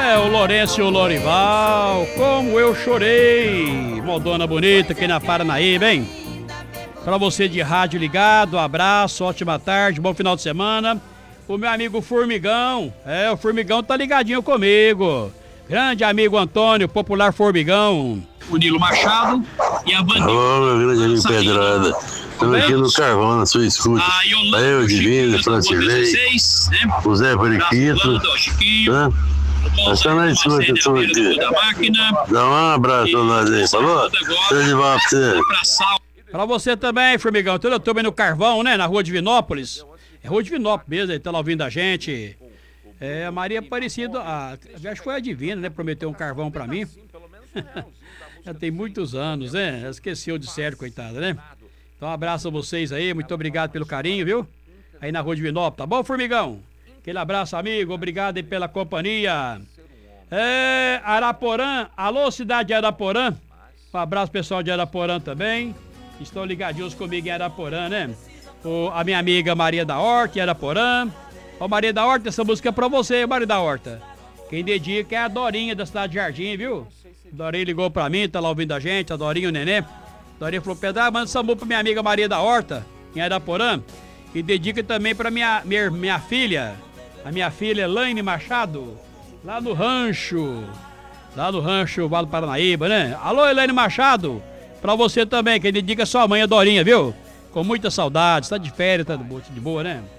É, o Lourenço e o Lorival, como eu chorei. Modona bonita aqui na Paranaíba, hein? Pra você de rádio ligado, um abraço, ótima tarde, bom final de semana. O meu amigo Formigão, o Formigão tá ligadinho comigo. Grande amigo Antônio, popular Formigão. O Nilo Machado e a Vanilla. Alô, meu grande amigo Pedrada. Estamos aqui no Carvão, na sua escuta. Aí o Divino, Francilei, o Zé Periquito, né? Nós estamos na escuta, estamos aqui. Dá um abraço pra nós aí, falou? Tudo de bom pra você. Pra você também, Formigão. Eu tô bem no Carvão, né? Na rua de Vinópolis. É rua de Vinópolis mesmo, ele tá lá ouvindo a gente. É, a Maria Aparecida, acho que foi a Divina, né? Prometeu um carvão pra mim. Já tem muitos anos, né? Esqueceu de sério, coitada, né? Então, um abraço a vocês aí, muito obrigado pelo carinho, viu? Aí na rua de Vinópolis, tá bom, Formigão? Aquele abraço, amigo, obrigado aí pela companhia. Araporã, alô, cidade de Araporã. Um abraço, pessoal de Araporã também. Estão ligadinhos comigo em Araporã, né? A minha amiga Maria da Horta, em Araporã. Ó, Maria da Horta, essa música é pra você, Maria da Horta. Quem dedica é a Dorinha da cidade de Jardim, viu? A Dorinha ligou pra mim, tá lá ouvindo a gente, a Dorinha, o Nenê. A Dorinha falou, Pedro, manda essa música pra minha amiga Maria da Horta, em Araporã. E dedica também pra minha filha, a minha filha Elaine Machado, lá no rancho Vale do Paranaíba, né? Alô, Elaine Machado, pra você também, quem dedica sua mãe, a Dorinha, viu? Com muita saudade, tá de férias, tá de boa, né?